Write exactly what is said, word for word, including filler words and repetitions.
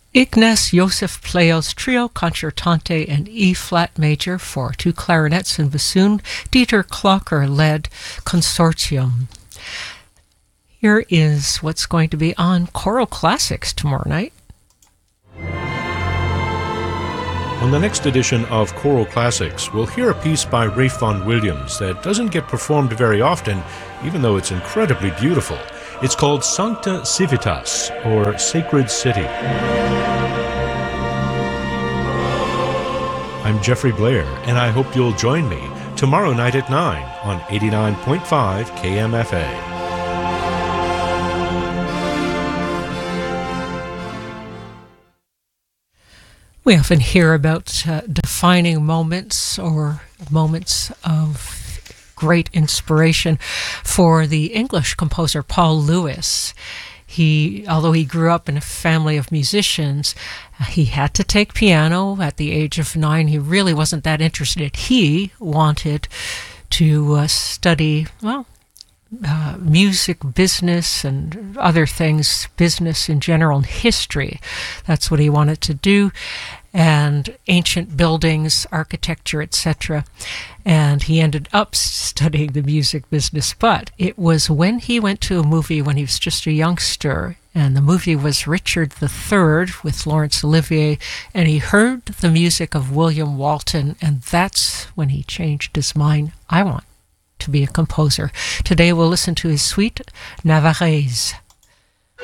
Ignaz Joseph Pleyel's Trio Concertante in E-flat major for two clarinets and bassoon, Dieter Klocker-led Consortium. Here is what's going to be on Choral Classics tomorrow night. On the next edition of Choral Classics, we'll hear a piece by Ralph Vaughan Williams that doesn't get performed very often, even though it's incredibly beautiful. It's called Sancta Civitas, or Sacred City. I'm Jeffrey Blair, and I hope you'll join me tomorrow night at nine on eighty-nine point five K M F A. We often hear about uh, defining moments or moments of great inspiration for the English composer Paul Lewis. He, although he grew up in a family of musicians, uh, he had to take piano at the age of nine. He really wasn't that interested. He wanted to uh, study, well, Uh, music business and other things, business in general, and history. That's what he wanted to do, and ancient buildings, architecture, et cetera. And he ended up studying the music business, but it was when he went to a movie when he was just a youngster, and the movie was Richard the Third with Laurence Olivier, and he heard the music of William Walton, and that's when he changed his mind. I want to be a composer. Today we'll listen to his suite, Navarrese.